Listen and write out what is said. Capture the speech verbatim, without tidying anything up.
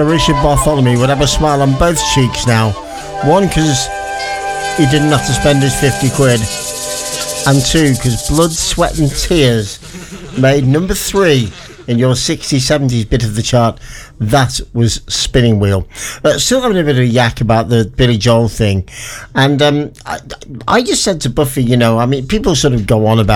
Sir Richard Bartholomew would have a smile on both cheeks now. One, because he didn't have to spend his fifty quid. And two, because Blood, Sweat and Tears made number three in your sixties, seventies bit of the chart. That was Spinning Wheel. Uh, still having a bit of a yak about the Billy Joel thing. And um, I, I just said to Buffy, you know, I mean, people sort of go on about